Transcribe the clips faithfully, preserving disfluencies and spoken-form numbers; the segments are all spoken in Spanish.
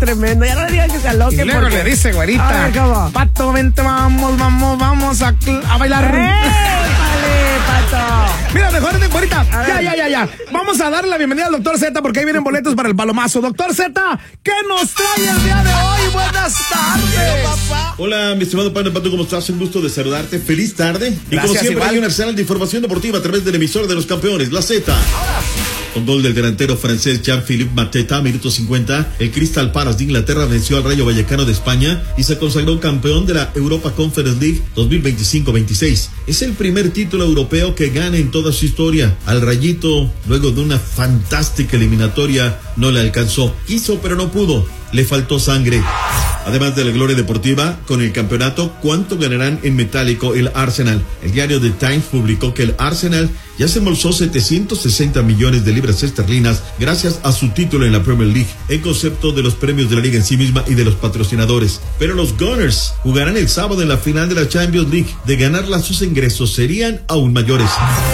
tremendo. Ya no le digan que se aloque. Y luego porque... le dice, güerita. A ver, ¿cómo? Pato, vente, vamos, vamos, vamos a, a bailar. ¡Épale, Pato! Mira, mejor de güerita. Ya, ya, ya, ya. Vamos a darle la bienvenida al doctor Z porque ahí vienen boletos para el palomazo. Doctor Z, ¿qué nos trae el día de hoy? Buenas tardes. Hola, mi estimado padre Pato, ¿cómo estás? Un gusto de saludarte. Feliz tarde. Y Gracias, como siempre, igual. hay un arsenal de información deportiva a través del emisor de los campeones, la Z. Con gol del delantero francés Jean-Philippe Mateta, minuto cincuenta, el Crystal Palace de Inglaterra venció al Rayo Vallecano de España y se consagró campeón de la Europa Conference League dos mil veinticinco veintiséis. Es el primer título europeo que gana en toda su historia. Al Rayito, luego de una fantástica eliminatoria, no le alcanzó. Quiso, pero no pudo. Le faltó sangre. Además de la gloria deportiva, con el campeonato, ¿cuánto ganarán en metálico el Arsenal? El diario The Times publicó que el Arsenal ya se embolsó setecientos sesenta millones de libras esterlinas gracias a su título en la Premier League, en concepto de los premios de la liga en sí misma y de los patrocinadores. Pero los Gunners jugarán el sábado en la final de la Champions League. De ganarla, sus ingresos serían aún mayores.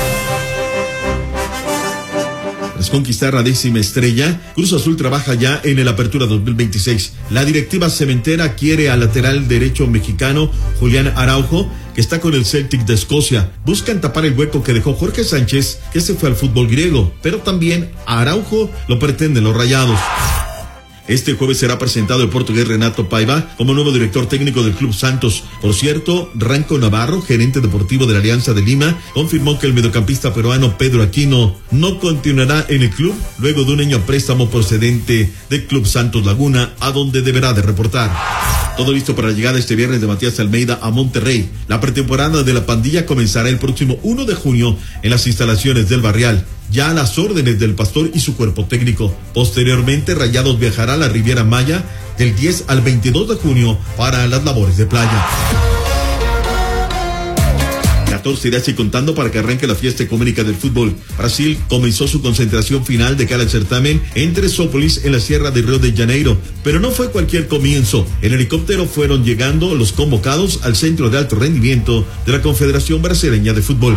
Tras conquistar la décima estrella, Cruz Azul trabaja ya en el Apertura dos mil veintiséis. La directiva cementera quiere al lateral derecho mexicano Julián Araujo, que está con el Celtic de Escocia. Buscan tapar el hueco que dejó Jorge Sánchez, que se fue al fútbol griego, pero también a Araujo lo pretenden los Rayados. Este jueves será presentado el portugués Renato Paiva como nuevo director técnico del Club Santos. Por cierto, Ranco Navarro, gerente deportivo de la Alianza de Lima, confirmó que el mediocampista peruano Pedro Aquino no continuará en el club luego de un año a préstamo procedente del Club Santos Laguna, a donde deberá de reportar. Todo listo para la llegada este viernes de Matías Almeida a Monterrey. La pretemporada de la pandilla comenzará el próximo uno de junio en las instalaciones del Barrial, ya a las órdenes del Pastor y su cuerpo técnico. Posteriormente, Rayados viajará a la Riviera Maya del diez al veintidós de junio para las labores de playa. catorce irá así contando para que arranque la fiesta ecuménica del fútbol. Brasil comenzó su concentración final de cara al certamen en Teresópolis, en la Sierra de Río de Janeiro, pero no fue cualquier comienzo. En helicóptero fueron llegando los convocados al Centro de Alto Rendimiento de la Confederación Brasileña de Fútbol.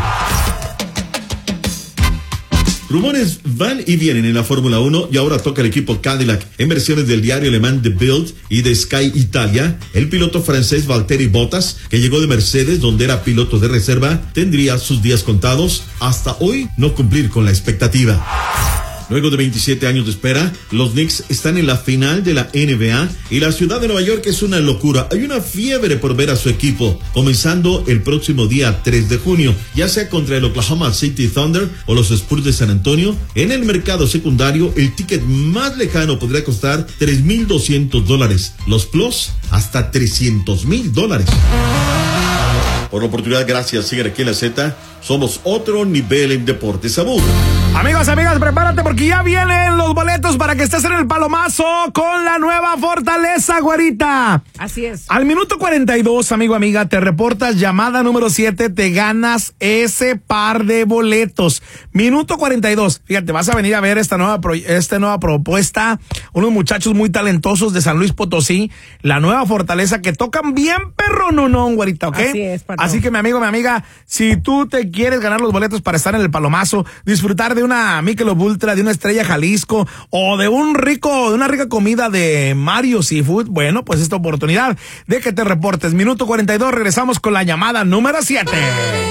Rumores van y vienen en la Fórmula uno y ahora toca el equipo Cadillac. En versiones del diario alemán The Bild y de Sky Italia, el piloto francés Valtteri Bottas, que llegó de Mercedes donde era piloto de reserva, tendría sus días contados hasta hoy no cumplir con la expectativa. Luego de veintisiete años de espera, los Knicks están en la final de la N B A y la ciudad de Nueva York es una locura. Hay una fiebre por ver a su equipo, comenzando el próximo día tres de junio, ya sea contra el Oklahoma City Thunder o los Spurs de San Antonio. En el mercado secundario, el ticket más lejano podría costar tres mil doscientos dólares. Los plus, hasta trescientos mil dólares. Por la oportunidad, gracias. Sigan aquí en la Z. Somos otro nivel en deportes. Sabor. Amigos, amigas, prepárate porque ya vienen los boletos para que estés en el palomazo con la nueva Fortaleza, güerita. Así es. Al minuto cuarenta y dos, amigo, amiga, te reportas llamada número siete, te ganas ese par de boletos. Minuto cuarenta y dos. Fíjate, vas a venir a ver esta nueva, pro, esta nueva propuesta. Unos muchachos muy talentosos de San Luis Potosí. La nueva Fortaleza que tocan bien perro, no, no, güerita, ¿ok? Así es, patrón. Así que, mi amigo, mi amiga, si tú te quieres ganar los boletos para estar en el palomazo, disfrutar de una Michelob Ultra, de una Estrella Jalisco o de un rico, de una rica comida de Mario Seafood, bueno, pues esta oportunidad de que te reportes. Minuto cuarenta y dos, regresamos con la llamada número siete.